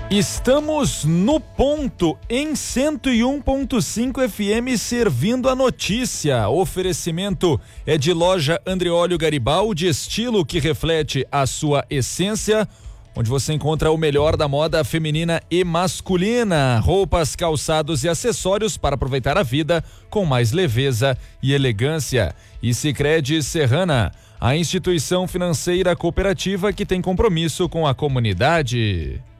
Estamos no ponto em 101.5 FM servindo a notícia. Oferecimento é de loja Andreóleo Garibaldi, estilo que reflete a sua essência, onde você encontra o melhor da moda feminina e masculina, roupas, calçados e acessórios para aproveitar a vida com mais leveza e elegância. E Sicredi Serrana, a instituição financeira cooperativa que tem compromisso com a comunidade.